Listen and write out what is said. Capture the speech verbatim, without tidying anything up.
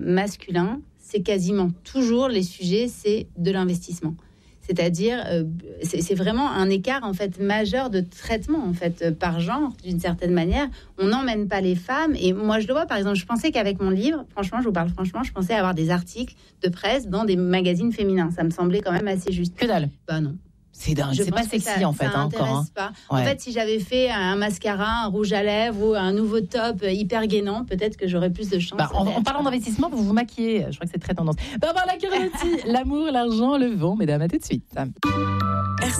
masculin, c'est quasiment toujours les sujets, c'est de l'investissement. C'est-à-dire, euh, c'est, c'est vraiment un écart en fait majeur de traitement en fait euh, par genre, d'une certaine manière. On n'emmène pas les femmes. Et moi, je le vois, par exemple, je pensais qu'avec mon livre, franchement, je vous parle franchement, je pensais avoir des articles de presse dans des magazines féminins. Ça me semblait quand même assez juste. Que dalle. Bah non. C'est dingue, Je c'est pas pense que sexy ça, en fait, ça hein, encore. Hein. Pas. Ouais. En fait, si j'avais fait un mascara, un rouge à lèvres ou un nouveau top hyper gainant, peut-être que j'aurais plus de chance. Bah, en, en parlant d'investissement, vous vous maquillez. Je crois que c'est très tendance. Barbara Lacurotti, l'amour, l'argent, le vent, mesdames, à tout de suite.